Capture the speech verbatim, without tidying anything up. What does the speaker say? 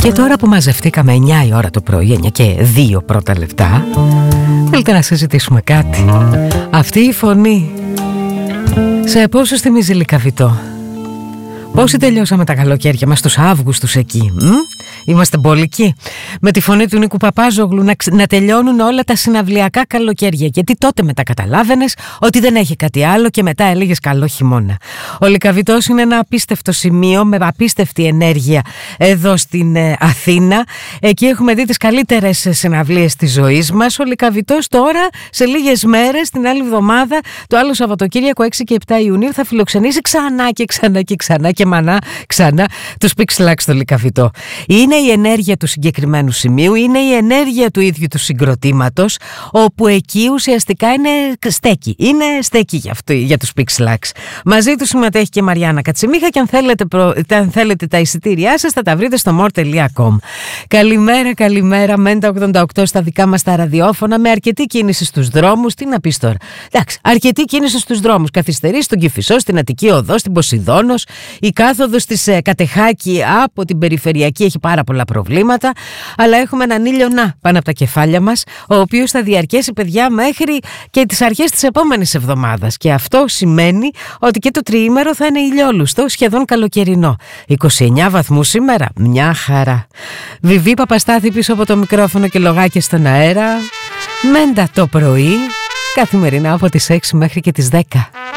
Και τώρα που μαζευτήκαμε εννιά η ώρα το πρωί, εννιά και δύο πρώτα λεπτά, θέλετε να συζητήσουμε κάτι? Αυτή η φωνή σε πόσους θυμίζει Λυκαβητό? Πόσοι τελειώσαμε τα καλοκαίρια μας τους Αύγουστους εκεί? Μ? Είμαστε μπολικοί. Με τη φωνή του Νίκου Παπάζογλου να, ξ... να τελειώνουν όλα τα συναυλιακά καλοκαίρια. Γιατί τότε μετά καταλάβαινες ότι δεν έχει κάτι άλλο και μετά έλεγες καλό χειμώνα. Ο Λυκαβητός είναι ένα απίστευτο σημείο με απίστευτη ενέργεια εδώ στην ε, Αθήνα. Εκεί έχουμε δει τις καλύτερες συναυλίες της ζωής μας. Ο Λυκαβητός τώρα σε λίγες μέρες, την άλλη εβδομάδα, το άλλο Σαββατοκύριακο έξι και επτά Ιουνίου, θα φιλοξενήσει ξανά και ξανά και ξανά και μανά ξανά τους Pixelax στο Λυκαβητό. Είναι η ενέργεια του συγκεκριμένου σημείου, είναι η ενέργεια του ίδιου του συγκροτήματος, όπου εκεί ουσιαστικά είναι στέκει. Είναι στέκει για, αυτό, για τους Pixelax. Μαζί του συμμετέχει και η Μαριάννα Κατσιμίχα και αν θέλετε, προ... αν θέλετε τα εισιτήριά σας θα τα βρείτε στο more τελεία com. Καλημέρα, καλημέρα. Μέντα ογδόντα οκτώ στα δικά μας τα ραδιόφωνα, με αρκετή κίνηση στους δρόμους. Τι να πεις τώρα? Εντάξει, αρκετή κίνηση στους δρόμους. Καθυστερεί στον Κηφισό, στην Αττική Οδό, στην Ποσειδώνος. Η κάθοδος της ε, Κατεχάκη από την περιφερειακή έχει πάρα πολλά προβλήματα, αλλά έχουμε έναν ήλιο να πάνω από τα κεφάλια μας, ο οποίος θα διαρκέσει, παιδιά, μέχρι και τις αρχές της επόμενης εβδομάδας. Και αυτό σημαίνει ότι και το τριήμερο θα είναι ηλιόλουστο, σχεδόν καλοκαιρινό. είκοσι εννιά βαθμούς σήμερα, μια χαρά. Βιβί Παπαστάθη πίσω από το μικρόφωνο και λογάκια στον αέρα. Μέντα το πρωί, καθημερινά από τις έξι μέχρι και τις δέκα.